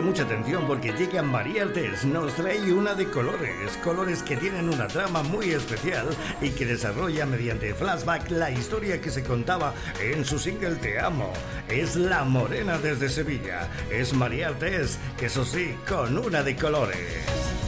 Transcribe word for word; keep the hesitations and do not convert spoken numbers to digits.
Prestad mucha atención porque llega María Artés, nos trae una de colores, colores que tienen una trama muy especial y que desarrolla mediante flashback la historia que se contaba en su single Te Amo. Es La Morena desde Sevilla, es María Artés, que eso sí, con una de colores.